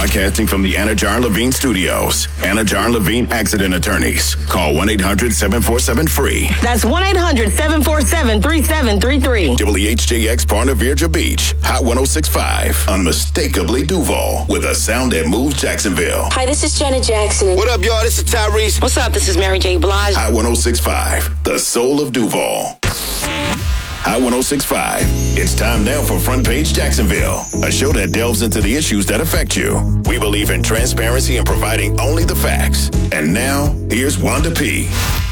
Broadcasting from the Anna Jar Levine Studios. Anna Jar Levine Accident Attorneys. Call 1-800-747-FREE. That's 1-800-747-3733. WHJX Parna Virgia Beach. Hot 106.5. Unmistakably Duval. With a sound that moves Jacksonville. Hi, this is Janet Jackson. What up, y'all? This is Tyrese. What's up? This is Mary J. Blige. Hot 106.5. The soul of Duval. Hot 106.5. It's time now for Front Page Jacksonville, a show that delves into the issues that affect you. We believe in transparency and providing only the facts. And now, here's Wanda P.